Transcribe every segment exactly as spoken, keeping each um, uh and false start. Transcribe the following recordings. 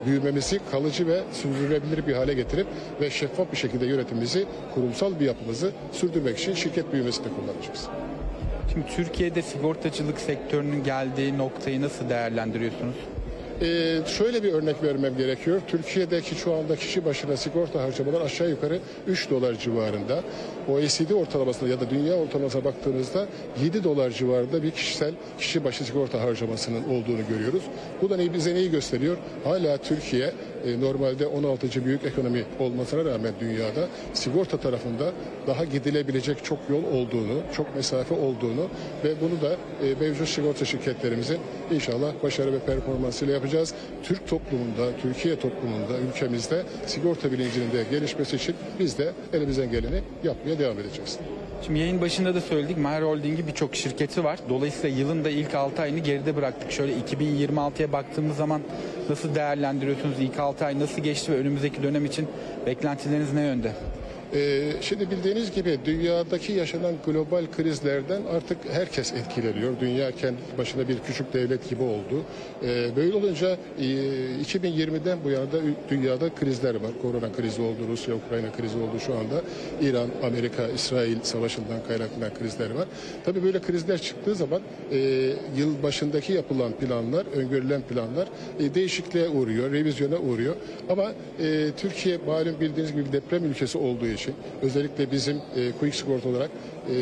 Büyümemizi kalıcı ve sürdürülebilir bir hale getirip ve şeffaf bir şekilde yönetimimizi, kurumsal bir yapımızı sürdürmek için şirket büyümesinde kullanacağız. Şimdi Türkiye'de sigortacılık sektörünün geldiği noktayı nasıl değerlendiriyorsunuz? Ee, şöyle bir örnek vermem gerekiyor. Türkiye'deki şu anda kişi başına sigorta harcamalar aşağı yukarı üç dolar civarında. O E C D ortalamasına ya da dünya ortalamasına baktığımızda yedi dolar civarında bir kişisel kişi başı sigorta harcamasının olduğunu görüyoruz. Bu da ne, bize neyi gösteriyor? Hala Türkiye e, normalde on altıncı büyük ekonomi olmasına rağmen dünyada sigorta tarafında daha gidilebilecek çok yol olduğunu, çok mesafe olduğunu ve bunu da e, mevcut sigorta şirketlerimizin inşallah başarı ve performansıyla yapacağız. Türk toplumunda, Türkiye toplumunda, ülkemizde sigorta bilincinin de gelişmesi için biz de elimizden geleni yapmaya devam edeceğiz. Şimdi yayın başında da söyledik, Maher Holding'in birçok şirketi var. Dolayısıyla yılın da ilk altı ayını geride bıraktık. Şöyle iki bin yirmi altıya baktığımız zaman nasıl değerlendiriyorsunuz? İlk altı ay nasıl geçti ve önümüzdeki dönem için beklentileriniz ne yönde? Ee, şimdi bildiğiniz gibi dünyadaki yaşanan global krizlerden artık herkes etkileniyor. Dünya kendi başına bir küçük devlet gibi oldu. Ee, böyle olunca e, iki bin yirmiden bu yana da dünyada krizler var. Korona krizi oldu, Rusya, Ukrayna krizi oldu şu anda. İran, Amerika, İsrail savaşından kaynaklanan krizler var. Tabii böyle krizler çıktığı zaman e, yıl başındaki yapılan planlar, öngörülen planlar e, değişikliğe uğruyor, revizyona uğruyor. Ama e, Türkiye malum bildiğiniz gibi deprem ülkesi olduğu için özellikle bizim e, Quick Sigorta olarak e,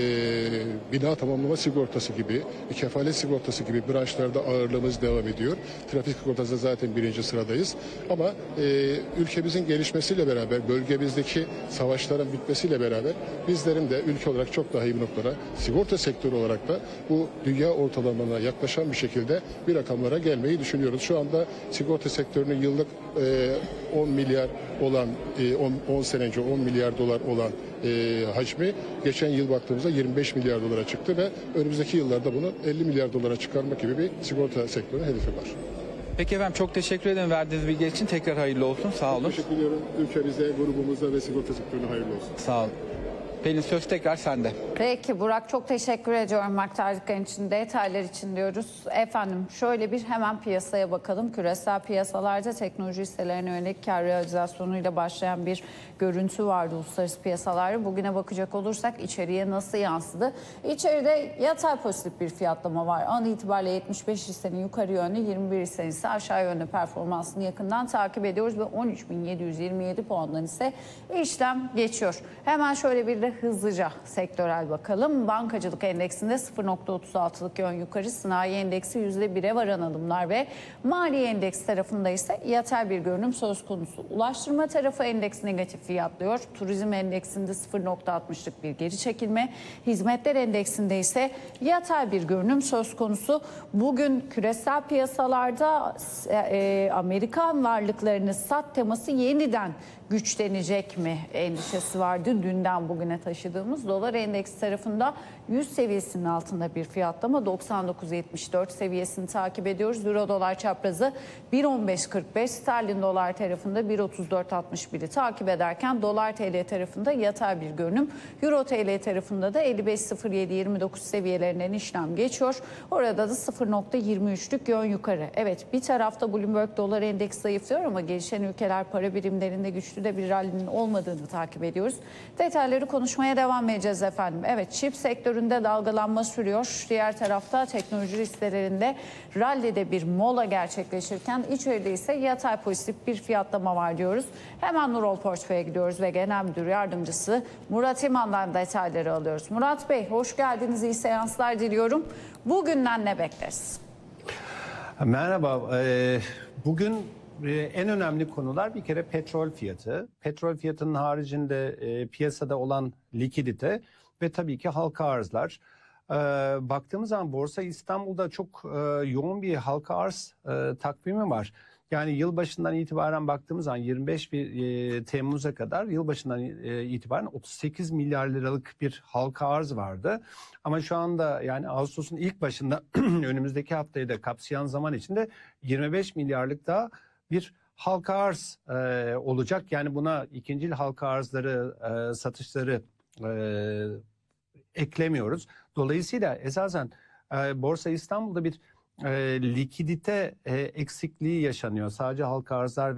bina tamamlama sigortası gibi, kefalet sigortası gibi branşlarda ağırlığımız devam ediyor. Trafik sigortası zaten birinci sıradayız. Ama e, ülkemizin gelişmesiyle beraber, bölgemizdeki savaşların bitmesiyle beraber bizlerin de ülke olarak çok daha iyi bir noktalara, sigorta sektörü olarak da bu dünya ortalamalarına yaklaşan bir şekilde bir rakamlara gelmeyi düşünüyoruz. Şu anda sigorta sektörünün yıllık e, on milyar olan, e, on sene önce on milyar dolar olan e, hacmi geçen yıl baktığımızda yirmi beş milyar dolara çıktı ve önümüzdeki yıllarda bunu elli milyar dolara çıkarmak gibi bir sigorta sektörünün hedefi var. Peki efendim, çok teşekkür ederim verdiğiniz bilgiler için. Tekrar hayırlı olsun. Sağ olun. Teşekkür ediyorum. Ülkemize, grubumuza ve sigorta sektörüne hayırlı olsun. Sağ olun. Pelin, söz tekrar sende. Peki Burak, çok teşekkür ediyorum aktardıkların için, detaylar için diyoruz. Efendim şöyle bir hemen piyasaya bakalım. Küresel piyasalarda teknoloji hisselerine yönelik kar realizasyonuyla başlayan bir görüntü vardı uluslararası piyasalarda. Bugüne bakacak olursak içeriye nasıl yansıdı? İçeride yatay pozitif bir fiyatlama var. An itibariyle yetmiş beş hissenin yukarı yönlü, yirmi bir hissenin ise aşağı yönlü performansını yakından takip ediyoruz ve on üç bin yedi yüz yirmi yedi puandan ise işlem geçiyor. Hemen şöyle bir de hızlıca sektörel bakalım. Bankacılık endeksinde sıfır nokta otuz altılık yön yukarı, sanayi endeksi yüzde bire varan alımlar ve maliye endeksi tarafında ise yatay bir görünüm söz konusu. Ulaştırma tarafı endeks negatif fiyatlıyor. Turizm endeksinde sıfır nokta altmışlık bir geri çekilme. Hizmetler endeksinde ise yatay bir görünüm söz konusu. Bugün küresel piyasalarda e, Amerikan varlıklarını sat teması yeniden güçlenecek mi endişesi vardı. Dünden bugüne taşıdığımız dolar endeksi tarafında yüz seviyesinin altında bir fiyatlama, doksan dokuz yetmiş dört seviyesini takip ediyoruz. Euro dolar çaprazı bir on beş kırk beş, sterlin dolar tarafında bir otuz dört altmış biri takip ederken dolar T L tarafında yatay bir görünüm. Euro T L tarafında da elli beş sıfır yedi yirmi dokuz seviyelerinden işlem geçiyor. Orada da sıfır nokta yirmi üçlük yön yukarı. Evet, bir tarafta Bloomberg dolar endeksi zayıflıyor ama gelişen ülkeler para birimlerinde güçlü de bir rallinin olmadığını takip ediyoruz. Detayları konuşmaya devam edeceğiz efendim. Evet, çip sektöründe dalgalanma sürüyor. Diğer tarafta teknoloji listelerinde rallide bir mola gerçekleşirken içeride ise yatay pozitif bir fiyatlama var diyoruz. Hemen Nurol Portföy'e gidiyoruz ve Genel Müdür Yardımcısı Murat İman'dan detayları alıyoruz. Murat Bey, hoş geldiniz. İyi seanslar diliyorum. Bugünden ne bekleriz? Merhaba. Bugün en önemli konular bir kere petrol fiyatı. Petrol fiyatının haricinde e, piyasada olan likidite ve tabii ki halka arzlar. E, baktığımız zaman Borsa İstanbul'da çok e, yoğun bir halka arz e, takvimi var. Yani yılbaşından itibaren baktığımız zaman yirmi beş e, Temmuz'a kadar yılbaşından e, itibaren otuz sekiz milyar liralık bir halka arz vardı. Ama şu anda yani Ağustos'un ilk başında önümüzdeki haftayı da kapsayan zaman içinde yirmi beş milyarlık daha bir halka arz e, olacak. Yani buna ikincil halka arzları, e, satışları e, eklemiyoruz. Dolayısıyla esasen e, Borsa İstanbul'da bir e, likidite e, eksikliği yaşanıyor. Sadece halka arzlar